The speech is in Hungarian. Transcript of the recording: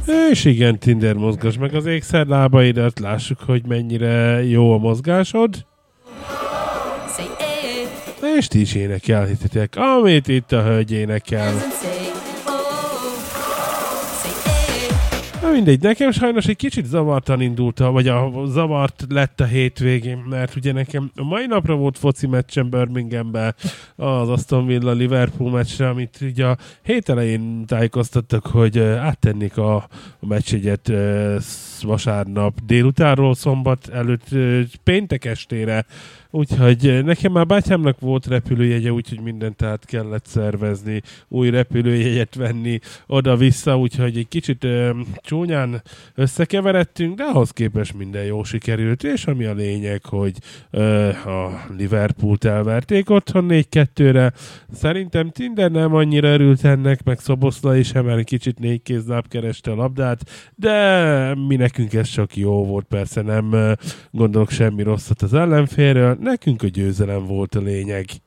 És igen, Tinder, mozgass meg az ékszerlábaidat, lássuk, hogy mennyire jó a mozgásod. És ti is énekelhetitek, amit itt a hölgy énekel. Na mindegy, nekem sajnos egy kicsit zavartan indult, vagy zavart lett a hétvégén, mert ugye nekem a mai napra volt foci meccsem Birminghamben, az Aston Villa Liverpool meccsre, amit ugye a hét elején tájékoztattak, hogy áttennék a meccsjegyet vasárnap délutánról szombat előtt péntek estére. Úgyhogy nekem már bátyámnak volt repülőjegye, úgyhogy mindent át kellett szervezni, új repülőjegyet venni oda-vissza, úgyhogy egy kicsit csúnyán összekeveredtünk, de ahhoz képest minden jó sikerült, és ami a lényeg, hogy a Liverpoolt elverték otthon 4-2-re. Szerintem Tinder nem annyira örült ennek, meg Szoboszlai sem, mert egy kicsit négykézláb kereste a labdát, de mi nekünk ez csak jó volt, persze nem gondolok semmi rosszat az ellenfélről, nekünk a győzelem volt a lényeg.